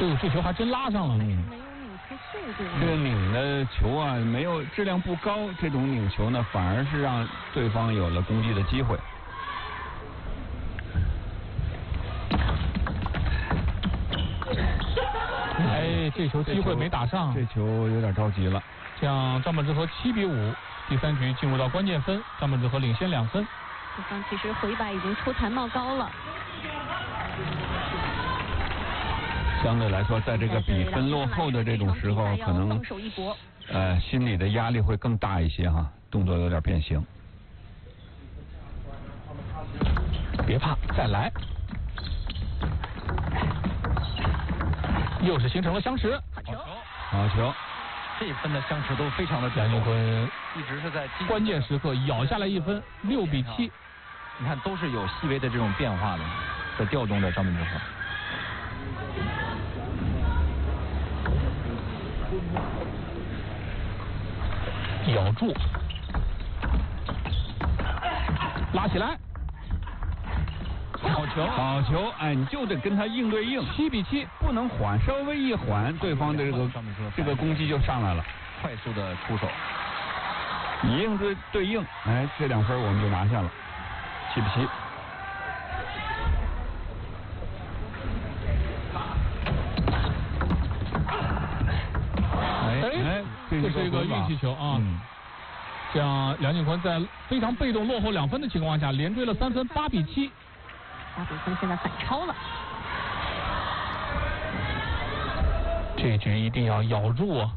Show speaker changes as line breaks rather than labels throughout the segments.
这球还真拉上了。
没有拧出速度。
这个拧的球啊，没有质量不高，这种拧球呢，反而是让对方有了攻击的机会。
哎，这球机会没打上，
这球有点着急了。
这样张本智和7比5，第3局进入到关键分，张本智和领先2分。
对方其实回摆已经出台冒高了。
相对来说，在这个比分落后的这种时候，可能心里的压力会更大一些哈，动作有点变形。
别怕，再来。又是形成了相持。
好球！
这一分的相持都非常的
梁靖昆
一直是在
关键时刻咬下来1分，6比7。
你看都是有细微的这种变化的，在调动着张本智和。
咬住，拉起来，
好球，好球！哎，你就得跟他硬对硬。
7比7，
不能缓，稍微一缓，对方的这个攻击就上来了，
快速的出手，
以硬对硬，哎，这2分我们就拿下了，7比7。
这是一个运气球啊！这样梁靖昆在非常被动落后2分的情况下，连追了3分，8比7。
大比分现在反超了。
这局一定要咬住啊！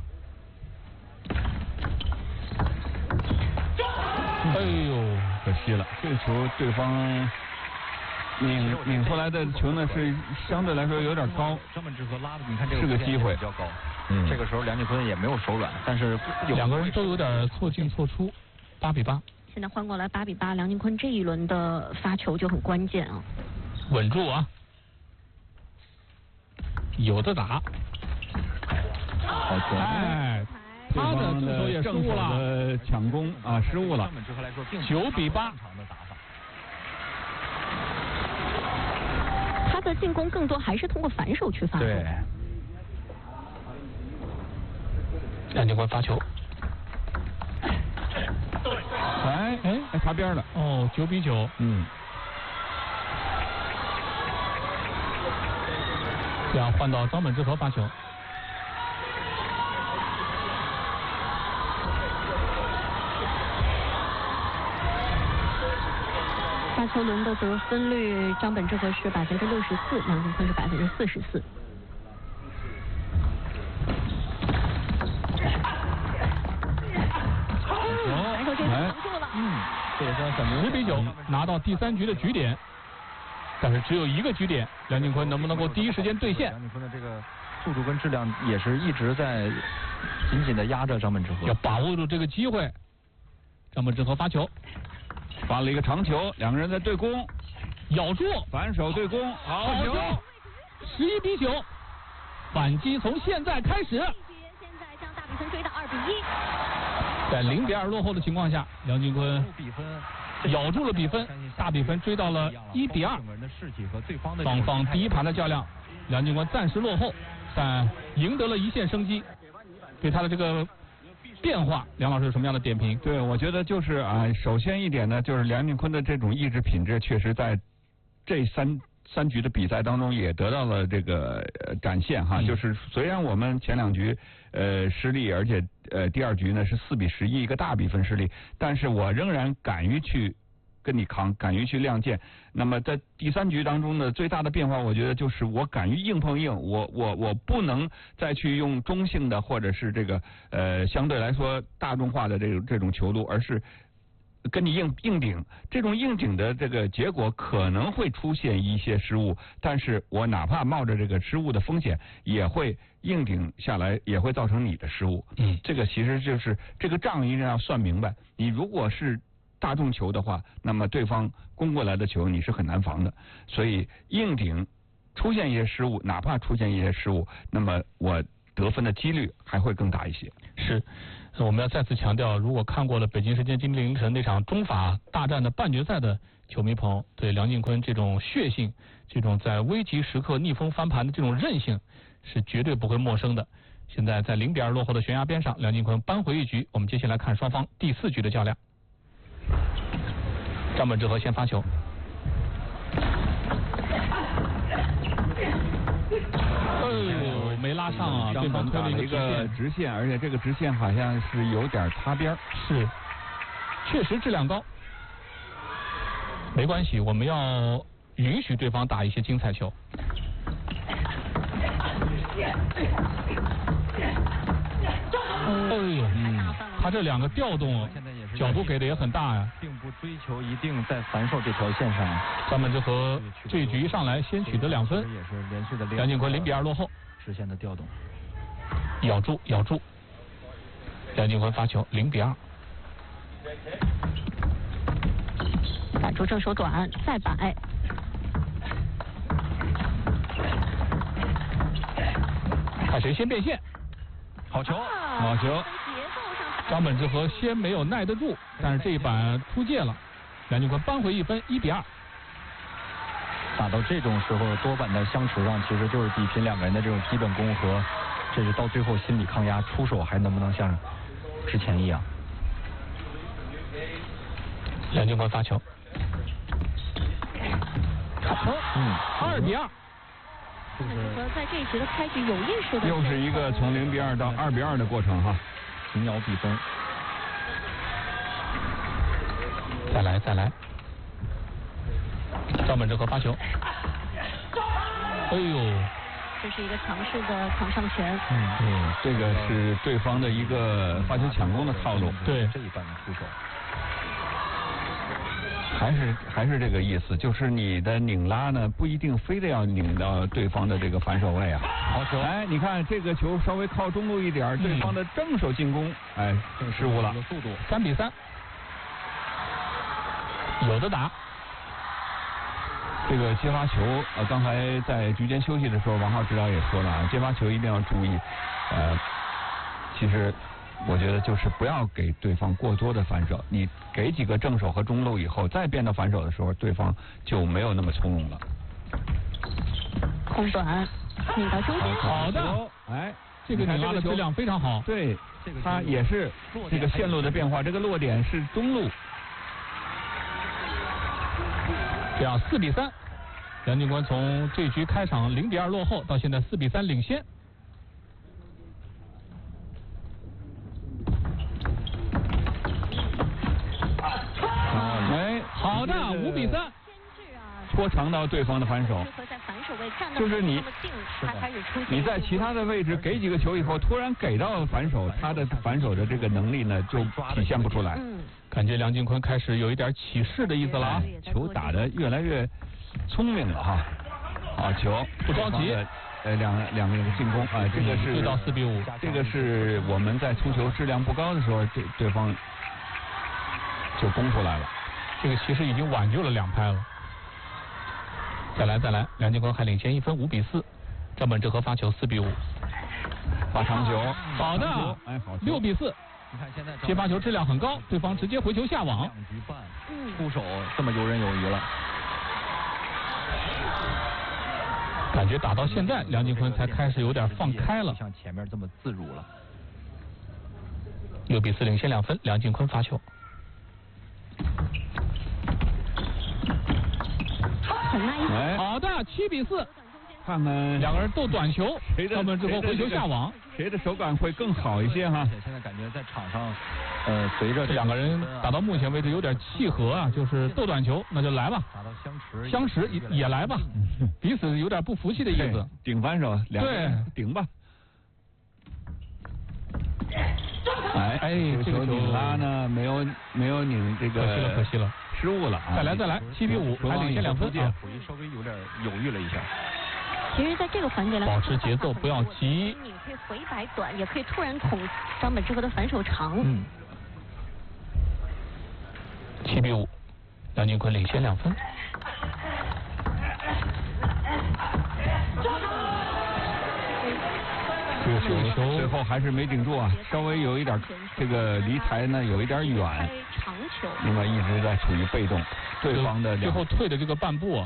哎呦，
可惜了，这个球对方拧出来的球呢是相对来说有点高。
张本智和拉的，你看这个
是个机会
比较高。这个时候梁靖昆也没有手软，但是
2个人都有点错进错出，8比8。
现在换过来8比8，梁靖昆这一轮的发球就很关键啊。
稳住啊！有的打。
好球！
哎，他的出手也失误了，
抢攻啊失误了。
9比8。
他的进攻更多还是通过反手去发动。
对。
梁靖昆发球。
哎，擦边了。
哦，9比9。这样换到张本智和发球。
发球轮的得分率，张本智和是64%，梁靖昆是44%。反手这个扛住了。
这也算很
10比9，拿到第3局的局点。但是只有1个局点，梁靖昆能不能够第一时间兑现？
梁靖昆的这个速度跟质量也是一直在紧紧的压着张本智和，
要把握住这个机会。张本智和发球，
发了一个长球，2个人在对攻，
咬住，
反手对攻，好球
！11比9，反击从现在开始。
现在将大比分追到2比1。
在0比2落后的情况下，梁靖昆咬住了比分，大比分追到了1比2。双方第一盘的较量，梁靖昆暂时落后，但赢得了一线生机。对他的这个变化，梁老师有什么样的点评？
对，我觉得就是啊，首先一点呢，就是梁靖昆的这种意志品质，确实在这三局的比赛当中也得到了这个展现哈。就是虽然我们前2局失利，而且第2局呢是4比11一个大比分失利，但是我仍然敢于去跟你扛，敢于去亮剑。那么在第3局当中呢，最大的变化，我觉得就是我敢于硬碰硬，我不能再去用中性的或者是这个相对来说大众化的这种球路，而是跟你硬顶。这种硬顶的这个结果可能会出现一些失误，但是我哪怕冒着这个失误的风险，也会硬顶下来，也会造成你的失误。这个其实就是这个账一定要算明白。你如果是大众球的话，那么对方攻过来的球你是很难防的，所以硬顶出现一些失误，哪怕出现一些失误，那么我得分的几率还会更大一些。
是，我们要再次强调，如果看过了北京时间今天凌晨那场中法大战的半决赛的球迷朋友，对梁靖昆这种血性，这种在危急时刻逆风翻盘的这种韧性，是绝对不会陌生的。现在在0-2落后的悬崖边上，梁靖昆扳回一局。我们接下来看双方第4局的较量。张本智和先发球。没拉上啊，对方推了一个
直线，而且这个直线好像是有点擦边。
是，确实质量高。没关系，我们要允许对方打一些精彩球。他这2个调动角度给的也很大呀，
并不追求一定在反手这条线上。
张本智和这一局一上来先取得2分，
也是连续的
梁靖昆0-2落后。
直线的调动，
咬住，梁靖昆发球0-2，
摆出正手短，再摆。
看谁先变现。
好球，
好球。
张本智和先没有耐得住，但是这一板出界了，梁靖昆扳回1分，1-2。
打到这种时候，多板的相持上，其实就是比拼2个人的这种基本功和，这是到最后心理抗压，出手还能不能像之前一样。
梁靖昆发球，好球，2-2。
张本智和在这一局的开局有意识的，
又是一个从0-2到2-2的过程哈，
平遥比分。
再来。张本智和发球，
这是一个强势的抢上拳。
这个是对方的一个发球抢攻的套路。
对，
这一半的出手，
还是这个意思，就是你的拧拉呢，不一定非得要拧到对方的这个反手位啊。
好球！
哎，你看这个球稍微靠中路一点，对方的正手进攻，哎，失误了。
速度
3-3，有的打。
这个接发球，刚才在局间休息的时候，王浩指导也说了啊，接发球一定要注意。其实我觉得就是不要给对方过多的反手，你给几个正手和中路以后，再变到反手的时候，对方就没有那么从容了。
空短，拧到中间。
好的，
哎，
这个拧拉的质量非常好。
对，它也是这个线路的变化，这个落点是中路。这样4-3，梁靖昆从这局开场0-2落后，到现在4-3领先。 哎，
好的，5-3，
拖长到对方的反手，就是你在其他的位置给几个球以后，突然给到反手，他的反手的这个能力呢就体现不出来。
感觉梁靖昆开始有一点起势的意思了啊，
球打得越来越聪明了哈。好球，
不着急。
两个人的进攻啊，这个是
对到4-5，
这个是我们在出球质量不高的时候，对方就攻出来了。
这个其实已经挽救了2拍了。再来，梁靖昆还领先1分，5-4。张本智和发球4-5，
发长球，
好的，
哎好
，6-4。
你看现在
接发球质量很高，对方直接回球下网。
2局半，出手这么游刃有余了。
感觉打到现在，梁靖昆才开始有点放开了，
像前面这么自如了。
6-4领先2分，梁靖昆发球。好的，7-4。
看看
两个人斗短球，张本智和回球下网，
谁的手感会更好一些哈？
现在感觉在场上，随着
这2个人打到目前为止有点契合啊，就是斗短球，那就来吧，
打到
相持也来吧，彼此有点不服气的意思。
顶反手，
对，
顶吧。
哎，这个球
拧拉呢，没有拧这个，
可惜了，
失误了啊！
再来，7-5，还领先2分啊，
稍微有点犹豫了一下。
其实，在这个环节来，
保持节奏，不要急。
你可以回摆短，也可以突然捅张本智和的反手长。
7-5，梁靖昆领先2分。
这
个球
最后还是没顶住啊，稍微有一点这个离台呢有一点远，
长球，
那么一直在处于被动，对方的
最后退的这个半步啊。